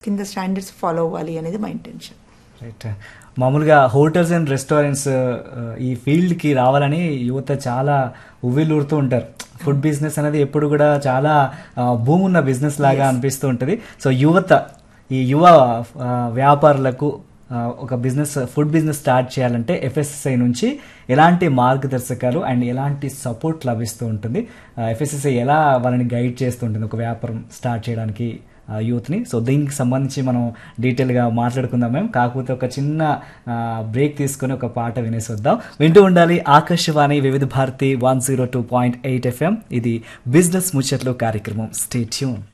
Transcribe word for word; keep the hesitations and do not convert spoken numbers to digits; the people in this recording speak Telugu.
కింద స్టాండర్డ్స్ ఫాలో అవ్వాలి అనేది మా ఇంటెన్షన్. రైట్. మామూలుగా హోటల్స్ అండ్ రెస్టారెంట్స్ ఈ ఫీల్డ్కి రావాలని యువత చాలా ఉవ్విలూరుతూ ఉంటారు. ఫుడ్ బిజినెస్ అనేది ఎప్పుడు కూడా చాలా భూమి ఉన్న బిజినెస్ లాగా అనిపిస్తూ ఉంటుంది. సో యువత ఈ యువ వ్యాపారులకు ఒక బిజినెస్ ఫుడ్ బిజినెస్ స్టార్ట్ చేయాలంటే ఎఫ్ఎస్ఎస్ఐ నుంచి ఎలాంటి మార్గదర్శకాలు అండ్ ఎలాంటి సపోర్ట్ లభిస్తూ ఉంటుంది, ఎఫ్ఎస్ఎస్ఐ ఎలా వాళ్ళని గైడ్ చేస్తూ ఉంటుంది ఒక వ్యాపారం స్టార్ట్ చేయడానికి యూత్ని? సో దీనికి సంబంధించి మనం డీటెయిల్గా మాట్లాడుకుందాం మేము. కాకపోతే ఒక చిన్న బ్రేక్ తీసుకొని ఒక పాట వినేసి వద్దాం. వింటూ ఉండాలి ఆకాశవాణి వివిధ Bharati one zero two point eight FM. ఇది బిజినెస్ ముచ్చట్లు కార్యక్రమం. Stay tune.